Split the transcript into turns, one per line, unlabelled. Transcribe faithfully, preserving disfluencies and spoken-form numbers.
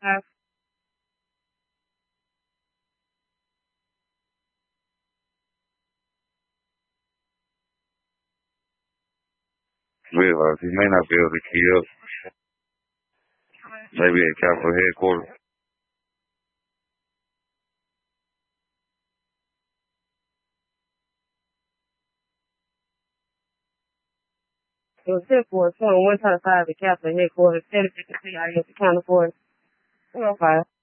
five.
Well, he may not be able to key up. Maybe at Capitol headquarters.
It was ten four, twenty-one twenty-five at Capitol headquarters, thirty-six to see how you account for it. one oh five.